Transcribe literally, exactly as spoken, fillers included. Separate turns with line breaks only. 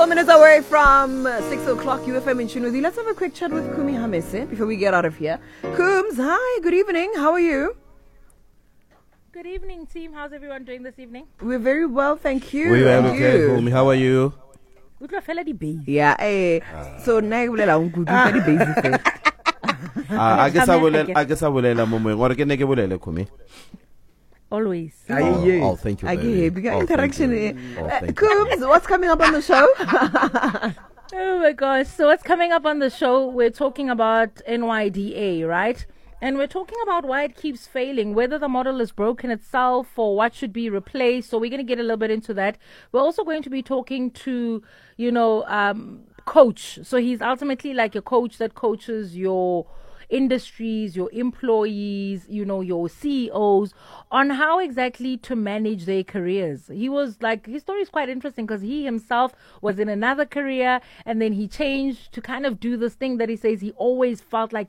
Four minutes away from uh, six o'clock, U F M in tune with you. Let's have a quick chat with Kumi Hamese before we get out of here. Coombs, hi, good evening. How are you?
Good evening, team. How's everyone doing this evening?
We're very well, thank you.
We are
And
okay,
you?
Kumi. How are you?
Yeah, eh. So now we're going to do the basics.
Ah, I guess I will. I guess I will. Let me. What can I get with Kumi?
Always.
Oh,
oh, thank you.
I
very
get
much. Oh,
interaction.
thank you. Oh, thank you.
Coombs, what's coming up on the show?
Oh my gosh. So what's coming up on the show? We're talking about N Y D A, right? And we're talking about why it keeps failing, whether the model is broken itself or what should be replaced. So we're going to get a little bit into that. We're also going to be talking to, you know, um, coach. So he's ultimately like a coach that coaches your industries, your employees, you know, your C E Os on how exactly to manage their careers. He was like, his story is quite interesting because he himself was in another career and then he changed to kind of do this thing that he says he always felt like